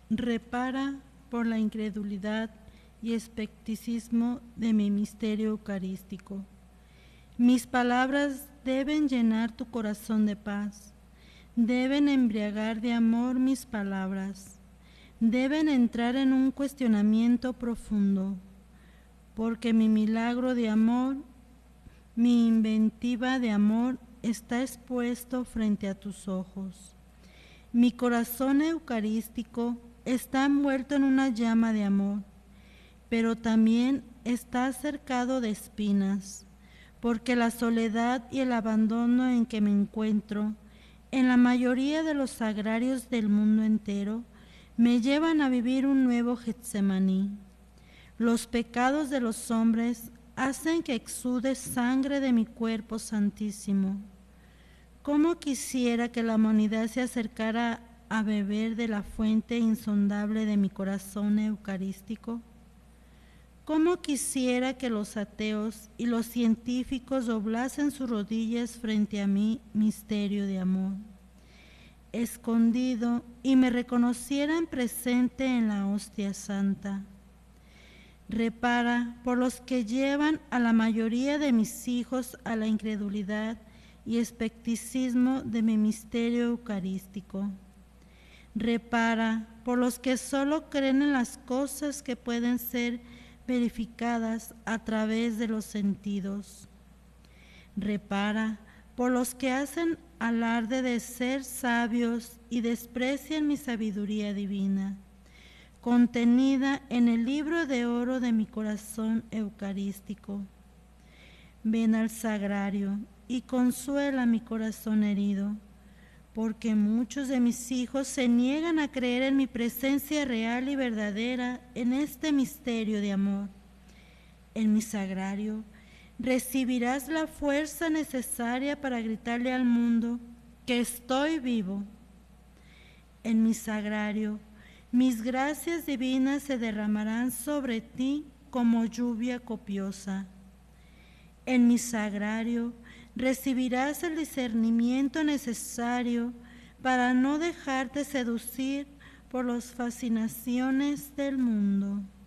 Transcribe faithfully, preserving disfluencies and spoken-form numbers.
repara por la incredulidad y escepticismo de mi misterio eucarístico. Mis palabras deben llenar tu corazón de paz, deben embriagar de amor mis palabras, deben entrar en un cuestionamiento profundo, porque mi milagro de amor, mi inventiva de amor está expuesto frente a tus ojos. Mi corazón eucarístico está envuelto en una llama de amor, pero también está cercado de espinas, porque la soledad y el abandono en que me encuentro, en la mayoría de los sagrarios del mundo entero, me llevan a vivir un nuevo Getsemaní. Los pecados de los hombres hacen que exude sangre de mi cuerpo santísimo. ¿Cómo quisiera que la humanidad se acercara a beber de la fuente insondable de mi corazón eucarístico? ¿Cómo quisiera que los ateos y los científicos doblasen sus rodillas frente a mi misterio de amor, escondido, y me reconocieran presente en la hostia santa? Repara por los que llevan a la mayoría de mis hijos a la incredulidad y escepticismo de mi misterio eucarístico. Repara por los que solo creen en las cosas que pueden ser verificadas a través de los sentidos. Repara por los que hacen alarde de ser sabios y desprecian mi sabiduría divina, contenida en el libro de oro de mi corazón eucarístico. Ven al sagrario y consuela mi corazón herido, porque muchos de mis hijos se niegan a creer en mi presencia real y verdadera en este misterio de amor. En mi sagrario recibirás la fuerza necesaria para gritarle al mundo que estoy vivo. En mi sagrario, mis gracias divinas se derramarán sobre ti como lluvia copiosa. En mi sagrario recibirás el discernimiento necesario para no dejarte seducir por las fascinaciones del mundo.